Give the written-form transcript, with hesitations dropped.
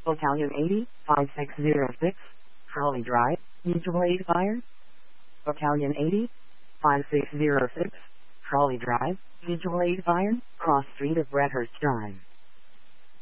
Battalion 80, 5606, Trolley Drive, Mutual Aid Fire. Battalion 80, 5606, Trolley Drive, Mutual Aid Fire, Cross Street of Redhurst Drive.